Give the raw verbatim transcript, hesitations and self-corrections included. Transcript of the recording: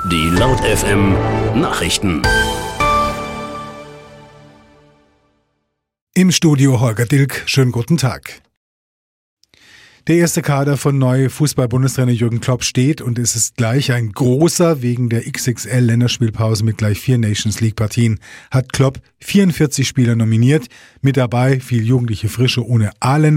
Die Laut F M Nachrichten. Im Studio Holger Dilk, schönen guten Tag. Der erste Kader von neue Fußball-Bundestrainer Jürgen Klopp steht und es ist gleich ein großer. Wegen der X X L-Länderspielpause mit gleich vier Nations-League-Partien hat Klopp vierundvierzig Spieler nominiert. Mit dabei viel jugendliche Frische ohne A-Länder.